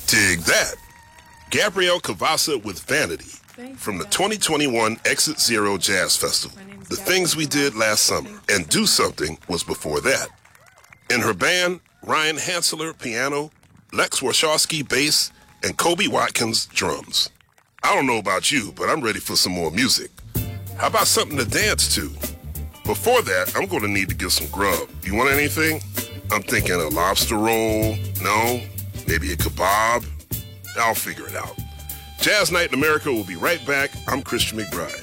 Dig that. Gabrielle Cavassa with Vanity from the 2021 Exit Zero Jazz Festival. The Things We Did Last Summer and Do Something was before that. In her band, Ryan Hansler, piano, Lex Warshawski, bass, and Kobe Watkins, drums. I don't know about you, but I'm ready for some more music. How about something to dance to? Before that, I'm going to need to get some grub. You want anything? I'm thinking a lobster roll. No? Maybe a kebab? I'll figure it out. Jazz Night in America will be right back. I'm Christian McBride.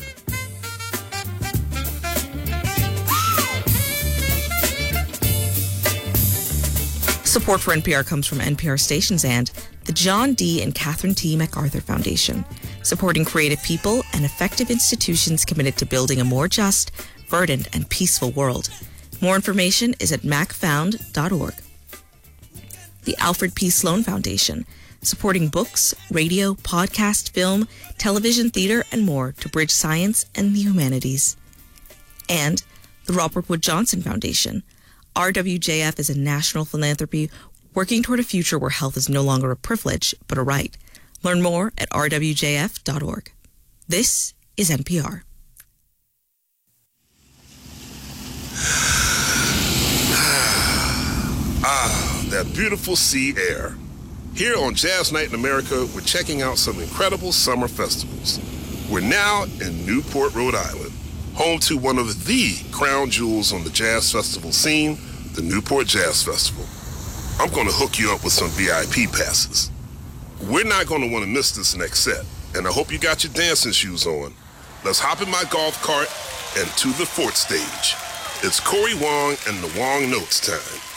Support for NPR comes from NPR stations and the John D. and Catherine T. MacArthur Foundation, supporting creative people and effective institutions committed to building a more just, verdant, and peaceful world. More information is at macfound.org. The Alfred P. Sloan Foundation, supporting books, radio, podcast, film, television, theater, and more to bridge science and the humanities. And the Robert Wood Johnson Foundation. RWJF is a national philanthropy working toward a future where health is no longer a privilege, but a right. Learn more at rwjf.org. This is NPR. That beautiful sea air. Here on Jazz Night in America, we're checking out some incredible summer festivals. We're now in Newport, Rhode Island, home to one of the crown jewels on the jazz festival scene, the Newport Jazz Festival. I'm going to hook you up with some VIP passes. We're not going to want to miss this next set, and I hope you got your dancing shoes on. Let's hop in my golf cart and to the fourth stage. It's Corey Wong and the Wong Notes time.